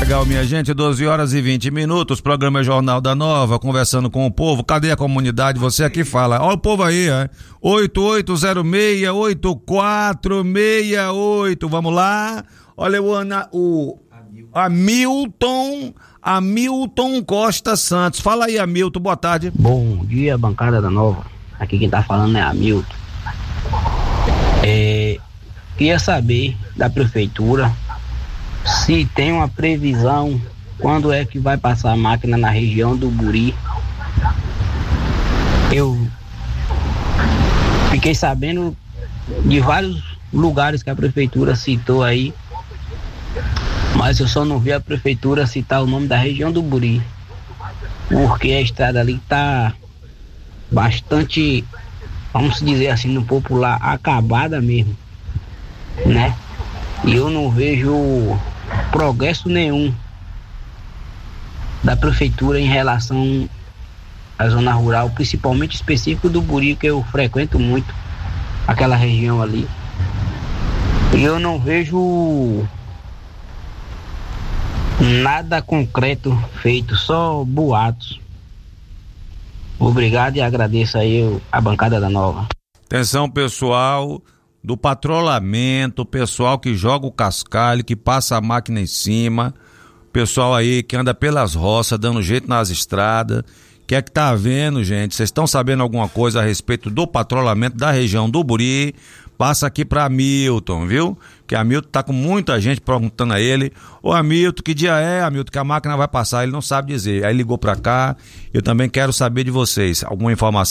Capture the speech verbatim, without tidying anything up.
legal, minha gente, doze horas e vinte minutos, programa Jornal da Nova, conversando com o povo. Cadê a comunidade? Você aqui fala. Olha o povo aí, é. oito oito zero seis, oito quatro seis oito. Vamos lá. Olha o, Ana, o Hamilton, Hamilton Costa Santos. Fala aí, Hamilton, boa tarde. Bom dia, bancada da Nova. Aqui quem tá falando é Hamilton. É, queria saber da prefeitura se tem uma previsão quando é que vai passar a máquina na região do Buri. Eu fiquei sabendo de vários lugares que a prefeitura citou aí, mas eu só não vi a prefeitura citar o nome da região do Buri, porque a estrada ali tá bastante, vamos dizer assim no popular, acabada mesmo, né? E eu não vejo progresso nenhum da prefeitura em relação à zona rural, principalmente específico do Buri, que eu frequento muito aquela região ali. E eu não vejo nada concreto feito, só boatos. Obrigado e agradeço aí a bancada da Nova. Atenção, pessoal do patrulhamento, pessoal que joga o cascalho, que passa a máquina em cima, pessoal aí que anda pelas roças, dando jeito nas estradas. Que é que tá havendo, gente? Vocês estão sabendo alguma coisa a respeito do patrulhamento da região do Buri? Passa aqui pra Hamilton, viu? Que Hamilton tá com muita gente perguntando a ele: ô Hamilton, que dia é, Hamilton, que a máquina vai passar? Ele não sabe dizer. Aí ligou pra cá. Eu também quero saber de vocês alguma informação.